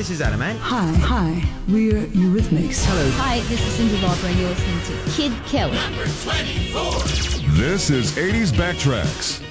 this is Adam Ant. Hi, we're Eurythmics. Hello. Hi, this is Cyndi Lauper, and you're listening to Kid Kelly. This is 80s Backtracks.